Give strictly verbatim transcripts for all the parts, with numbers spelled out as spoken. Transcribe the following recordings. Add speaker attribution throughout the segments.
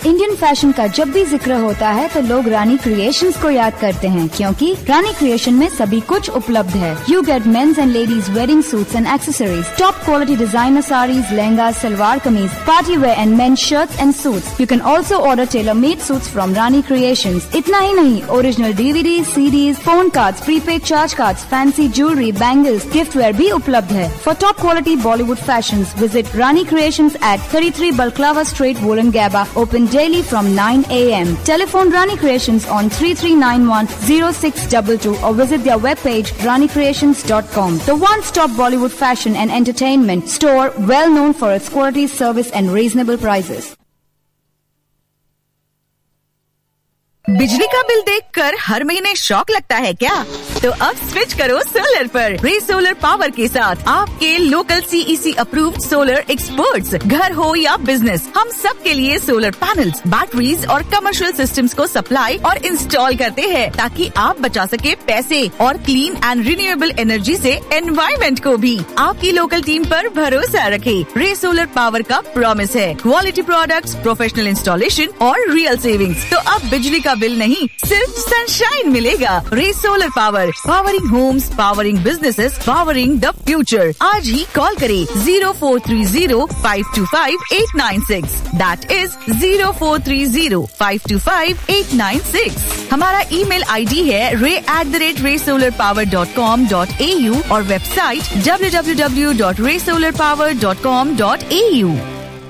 Speaker 1: Indian fashion का जब भी जिक्र होता है तो लोग रानी क्रिएशंस को याद करते हैं, क्योंकि रानी क्रिएशन में सभी कुछ उपलब्ध है। You get mains and ladies wedding suits and accessories, top quality designer saris, lehenga, salwar kameez, party wear and mains shirts and suits. You can also order tailor made suits from Rani creations. इतना ही नहीं, original DVD, CDs, phone cards, prepaid charge cards, fancy jewellery, bangles, gift where भी उपलब्ध है। For top quality Bollywood fashions, visit Rani creations at thirty-three Balclava Street, Wollongabba, open daily from nine a m Telephone Rani Creations on three three nine one zero six two two or visit their webpage rani creations dot com. The one-stop Bollywood fashion and entertainment store, well known for its quality, service and reasonable prices.
Speaker 2: बिजली का bill देखकर हर महीने shock लगता है क्या? तो अब switch करो सोलर पर। रे सोलर पावर के साथ आपके local CEC approved solar experts, घर हो या बिजनेस, हम सब के लिए सोलर पैनल्स, बैटरीज और कमर्शियल सिस्टम्स को सप्लाई और इंस्टॉल करते हैं, ताकि आप बचा सके पैसे और क्लीन एंड रिन्यूएबल एनर्जी से एनवायरमेंट को भी। आपकी लोकल टीम पर भरोसा रखें। रे सोलर पावर का प्रॉमिस है क्वालिटी प्रोडक्ट्स, प्रोफेशनल इंस्टॉलेशन और रियल सेविंग्स। तो अब बिजली का बिल नहीं, सिर्फ सनशाइन मिलेगा। रे solar power, powering Holmes, powering businesses, powering the future. आज ही कॉल करें zero four three zero five to five eight nine six. That is zero four three zero five to five eight nine six. हमारा email ID है रे at the rate रे solar power dot com dot A you और website W W W dot रे solar power dot com dot A you.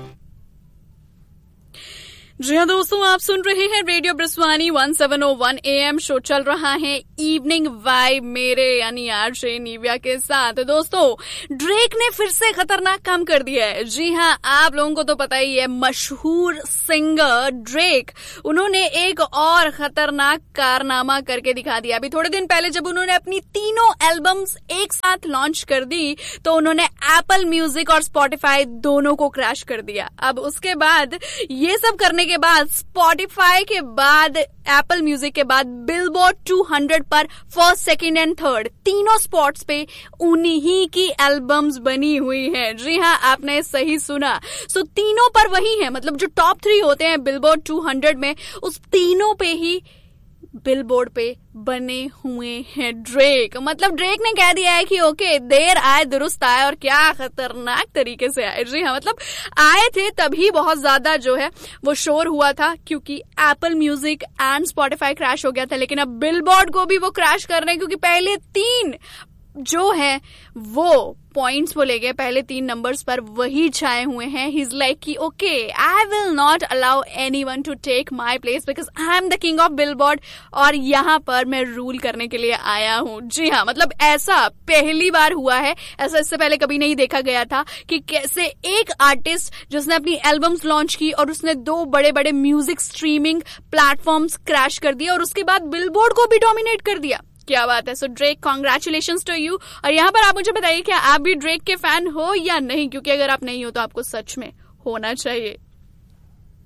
Speaker 3: जी हाँ दोस्तों, आप सुन रहे हैं radio ब्रिस्वानी one seven O one A M. Show चल रहा है इवनिंग वाइब मेरे यानी आरजे निव्या के साथ। दोस्तों, ड्रेक ने फिर से खतरनाक काम कर दिया है। जी हाँ, आप लोगों को तो पता ही है, मशहूर सिंगर ड्रेक, उन्होंने एक और खतरनाक कारनामा करके दिखा दिया। अभी थोड़े दिन पहले जब उन्होंने अपनी तीनों एल्बम्स एक साथ लॉन्च कर दी तो उन्होंने एप्पल म्यूजिक और स्पॉटिफाई दोनों को क्रैश कर दिया। अब उसके बाद ये सब करने के बाद स्पॉटिफाई के बाद एप्पल म्यूजिक के बाद बिलबोर्ड टू हंड्रेड पर फर्स्ट, सेकंड एंड थर्ड तीनों स्पॉट्स पे उन्हीं की एल्बम्स बनी हुई हैं। जी हाँ, आपने सही सुना। सो तीनों पर वही है, मतलब जो टॉप थ्री होते हैं बिलबोर्ड टू हंड्रेड में, उस तीनों पे ही बिलबोर्ड पे बने हुए हैं ड्रेक। मतलब ड्रेक ने कह दिया है कि ओके, देर आए दुरुस्त आए, और क्या खतरनाक तरीके से आए। जी हाँ, मतलब आए थे तभी बहुत ज्यादा जो है वो शोर हुआ था, क्योंकि Apple music and Spotify crash हो गया था। लेकिन अब बिलबोर्ड को भी वो क्रैश कर रहे हैं, क्योंकि पहले तीन जो है वो पॉइंट्स वो ले गए, पहले तीन नंबर्स पर वही छाए हुए हैं। ही इज लाइक कि okay, I will not allow anyone to take my place because I am the king of billboard, और यहाँ पर मैं रूल करने के लिए आया हूँ। जी हाँ, मतलब ऐसा पहली बार हुआ है, ऐसा इससे पहले कभी नहीं देखा गया था कि कैसे एक आर्टिस्ट जिसने अपनी एल्बम्स लॉन्च की और उसने दो बड़े बड़े म्यूजिक स्ट्रीमिंग प्लेटफॉर्म्स क्रैश कर दिया और उसके बाद बिलबोर्ड को भी डोमिनेट कर दिया। क्या बात है। सो ड्रेक, कॉन्ग्रेचुलेशंस टू यू। और यहाँ पर आप मुझे बताइए, क्या आप भी ड्रेक के फैन हो या नहीं? क्योंकि अगर आप नहीं हो तो आपको सच में होना चाहिए।